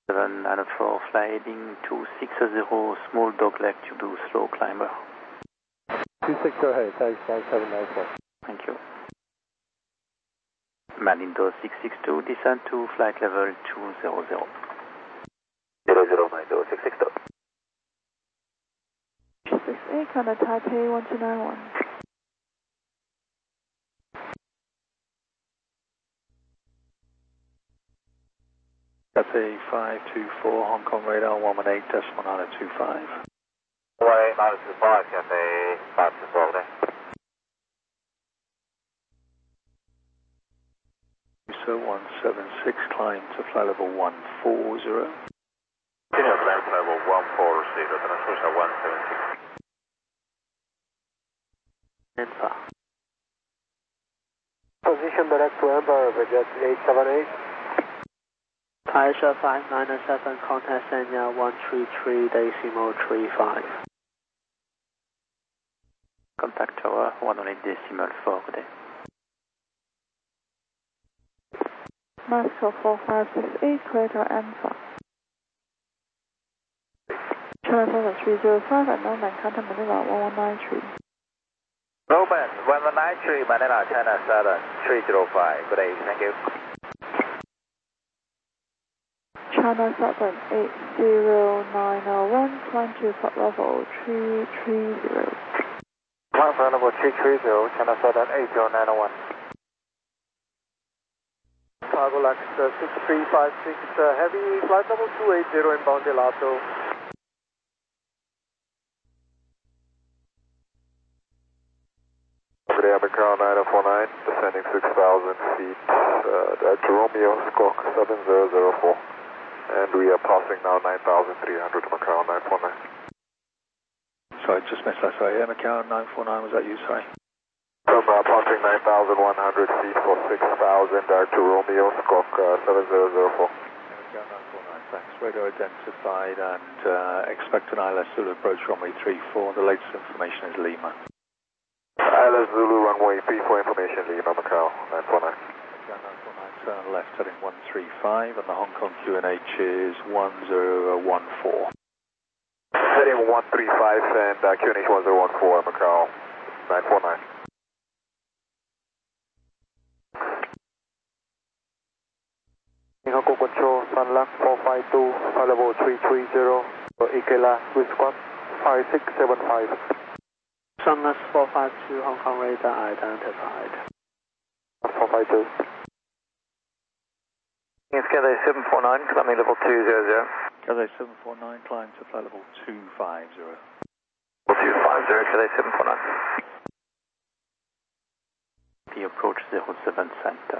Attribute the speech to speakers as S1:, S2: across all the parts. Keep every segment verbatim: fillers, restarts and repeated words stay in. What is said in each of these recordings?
S1: seven nine four, fly heading two six zero, small dogleg to do slow climber.
S2: two six zero, hey, thanks, nine seven nine four.
S1: Thank you. Malindo six six two, descend to flight level two zero zero.
S3: zero zero, Malindo six six two.
S4: six eight, contact Taipei one two nine one.
S2: Cathay five two four, Hong Kong radar one one eight decimal nine two five.
S3: one one eight nine two five, Cathay five two four, okay.
S2: So one seven six, climb to flight level one four zero.
S3: Continue flight level one four zero, transfer one seven six.
S1: Alpha.
S5: Position direct to Ember, Vegas eight seven eight.
S6: Taisha five nine seven, contact Sanya one three three decimal three five.
S1: Contact tower one one eight decimal four, good day.
S4: Moscow four five six eight, Crater Alpha. China seven three zero five, and Nomad contact Manila one one nine three.
S3: Roman one one nine three, Manila, China seven three zero five, good day, thank you.
S4: China seven eight zero nine zero one, climb to flight level three three zero.
S5: Climb flight level three three zero, China seven eight zero nine zero one. Cargo Lux uh, six three five six, uh, heavy flight level two eight zero inbound Gelato.
S7: Over there, Macau nine four nine, descending six thousand feet, uh, at Romeo, Squawk seven zero zero four. And we are passing now nine thousand three hundred, Macau nine four nine.
S2: Sorry, just missed that, sorry. Yeah, Macau nine four nine, was that you, sorry?
S7: From uh, passing nine thousand one hundred feet for six thousand, direct to Romeo, Squawk uh, seven zero zero four.
S2: Macau nine four nine, thanks. Radar identified and uh, expect an I L S Zulu approach runway three four. The latest information is Lima.
S7: I L S Zulu runway three four information, Lima, Macau nine four nine.
S2: Macau nine four nine, turn left heading one three five, and the Hong Kong Q N H is one zero one four.
S7: Heading one three five and uh, Q N H one zero one four, Macau nine four nine.
S5: Nihon Control, Sunlock four five two, flight level three three zero, Ikela, with squad five six seven five.
S6: Sunless four five two, Hong Kong radar identified.
S5: four five two.
S3: It's Cathay seven four nine, climbing level two zero zero.
S2: Cathay seven four nine, climb to flight level two five zero.
S3: two five zero, Cathay seven four nine.
S1: The approach zero seven center.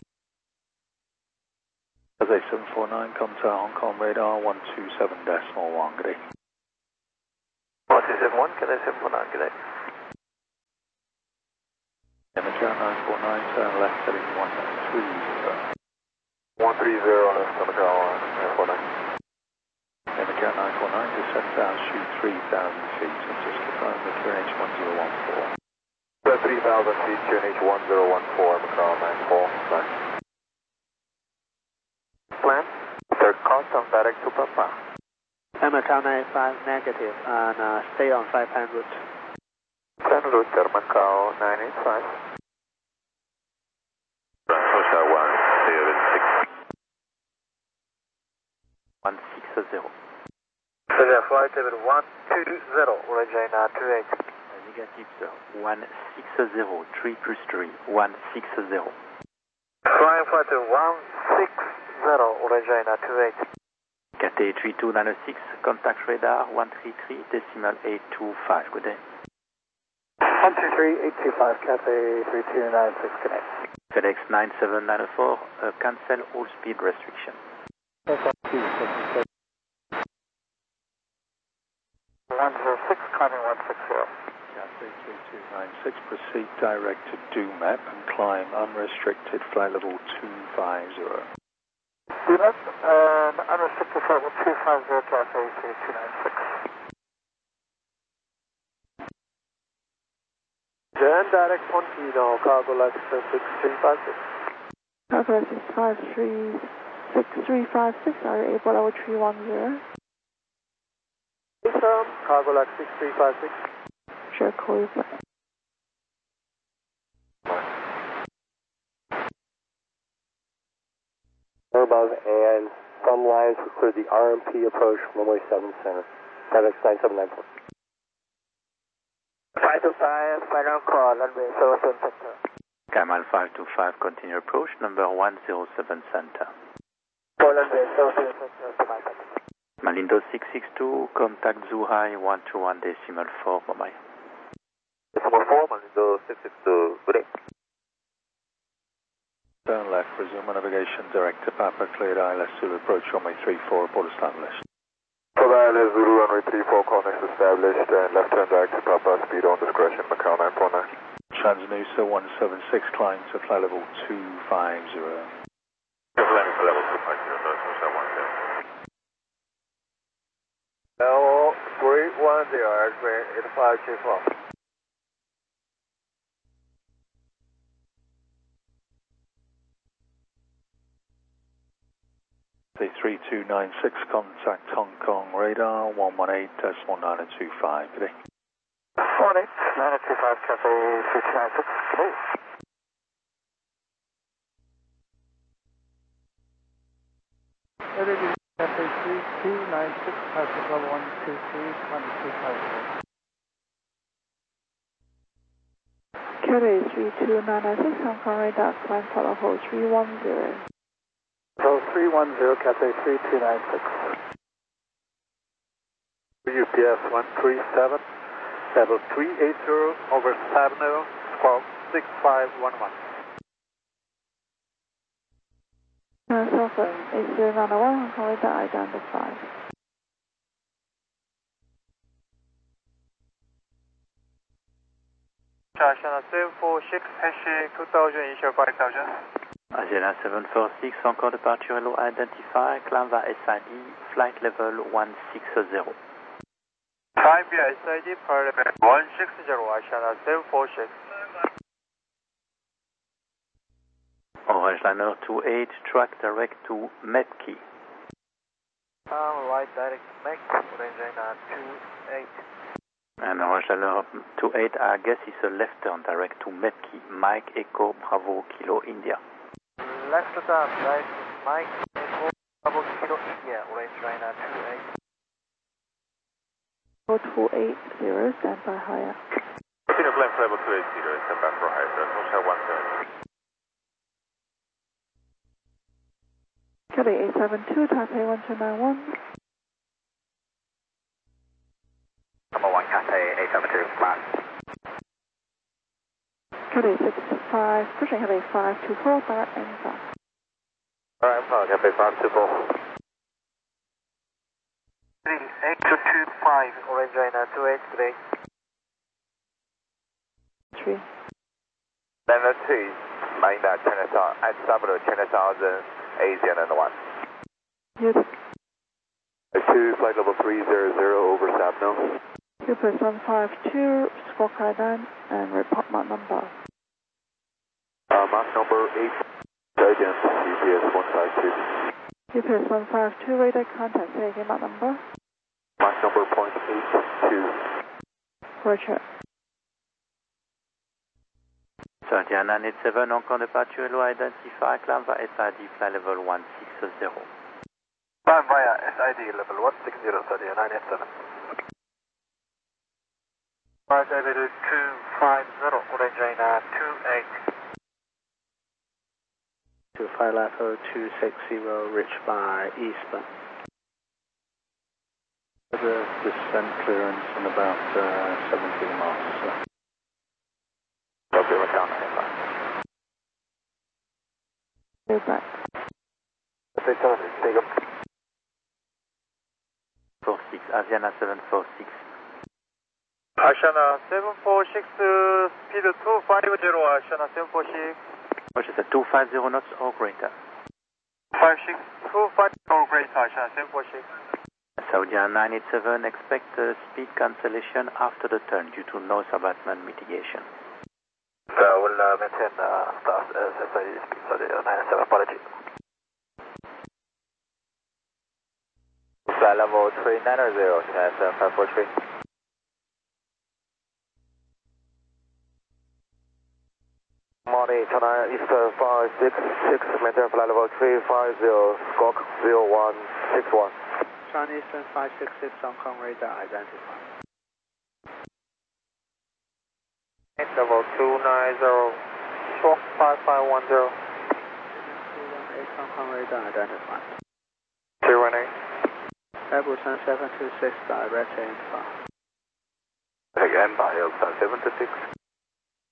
S2: Cathay seven four nine, contact Hong Kong radar one two seven decimal one, good day.
S3: one two seven one, Cathay seven four nine, good day.
S2: Macau nine four nine, turn left heading one three zero.
S7: one three zero, left on Macau nine four nine.
S2: Macau nine four nine, descend altitude three thousand feet, and just confirm the Q N H one zero one four.
S7: three thousand feet, Q N H one zero one four, Macau nine four nine.
S5: Plan, third constant direct to Papa.
S6: Macau nine five negative, and uh, stay on flight plan route.
S5: Plan route, Macau nine eight five.
S3: Transfer one seven six.
S1: one six zero.
S5: Clear flight level one two zero, Regina two eight.
S1: Negative, sir. one six zero, three plus three, one six zero.
S5: Flying flight level one six zero, Regina two eight.
S1: Cathay three two nine six, contact radar one three three, decimal eight two five, good day.
S5: one two three eight two five, Cathay three two nine six, connect.
S1: FedEx nine seven nine four, uh, cancel all speed restriction.
S5: one zero six, climbing one six zero.
S2: Cathay three two nine six, proceed direct to D U M E P and climb unrestricted flight level two five zero.
S5: D U M E P and unrestricted flight level two five zero, Cathay three two nine six. Then direct one Kilo, cargo Lux six three five six.
S4: Cargo six five three six three five six, are you able level three one zero?
S5: Confirm, Cargolac six three five six.
S4: Sure, call you back.
S5: Above, and some lines will clear the R M P approach runway seven center. FedEx nine seven nine four.
S3: five two five, final call, runway seven seven center.
S1: Kamal five two five, continue approach, number one zero seven center.
S3: Call runway seven seven center to my center.
S1: Malindo six six two, contact Zhuhai one two one decimal four, bye-bye.
S3: Decimal four, Malindo six six two, good day.
S2: Turn left, resume navigation, direct to Papa, cleared I L S Zulu, approach runway three four, report established.
S7: For I L S Zulu, runway three four, connection established, and left turn direct to Papa, speed on discretion, Macau nine four nine.
S2: Transnusa one seven six, climb to flight level two five zero.
S7: Climb to level two five zero, Transnusa one zero.
S5: Level three one zero, airplane eight five two four.
S2: three two nine six, contact Hong Kong radar one one eight decimal nine two five, good day.
S3: one eight nine two five, Cafe three two nine six, good day.
S5: Cafe three two nine six, passenger level one two three, one two five zero.
S4: Cathay three two nine nine six, Hong Kong radar, climb flight level three one zero.
S5: Level three one zero, Cathay three two nine six. U P S one three seven, level three eight zero, over Sabno, squawk six five one one.
S4: China Cell phone eight zero nine one, Hong Kong radar, identified.
S5: China seven four six, Hashi two thousand, initial five thousand.
S1: Asiana seven four six, encore departure hello identify, climb via S I D, flight level one six zero.
S5: Climb via S I D, flight level one six zero, Asiana seven four six.
S1: Orange Liner two eight, track direct to Metki.
S5: Um, right direct to Metki, Orange Liner two eight.
S1: And Orange Liner two eight, I guess it's a left turn direct to Metki, Mike Echo Bravo Kilo India.
S5: Left turn, right, Mike, Echo, Bravo, Kilo, India, Orange Liner two eight.
S4: two eight zero, stand by higher.
S7: Continue climb level two eight zero, stand by for higher, Transnusa one seven.
S4: Cathay eight seven two, Taipei one two nine one.
S3: Number one, Cathay eight seven two, command.
S4: Cathay six five, pushing Cathay five two four, direct info.
S3: Alright, I'm Cathay five two four.
S5: eight two two five, Orange Liner two eight, good day.
S4: three.
S3: Number two, Mahindra China South, at Sabro China Southern, Asian and one.
S4: Yes.
S7: two, flight level three zero zero, over Sabno.
S4: U P S one five two, squawk nine and report my number.
S7: Uh, Mach number eight, again, U P S one five two.
S4: U P S one five two, radar contact, say again my number.
S7: Mach number point eight two.
S4: Roger.
S1: Sardian nine eight seven, encore departure hello identify, climb via S I D, flight level one six zero.
S5: Climb via S I D level one six zero, Sardian nine eight seven. Flight level two five zero, Orange Liner two eight.
S6: To flight level two six zero, reach by eastbound.
S2: The descent clearance in about uh, seventeen miles. So.
S3: Okay, we're down to
S4: Go back.
S3: take up.
S1: four six, Asiana seven four six.
S5: Asiana seven four six, uh, speed two five zero, Asiana seven four six.
S1: Which is a two five zero knots or greater.
S5: five six two five zero, great, Asiana seven four six.
S1: Saudian nine eight seven, expect uh, speed cancellation after the turn due to noise abatement mitigation.
S5: So we'll uh, maintain uh, start as S I D speed, so the nine seven, apology.
S3: flight level three nine zero, China seven five four three. Morning, China Eastern five six six, maintain flight level three five zero, squawk zero one six one.
S6: China Eastern five six six, Hong Kong radar identified.
S3: Level two nine zero, squawk five five one zero.
S6: two one eight, Hong Kong radar identified.
S3: two one eight.
S6: Airbus seven two six, direct aim far.
S3: Again, by seven two six.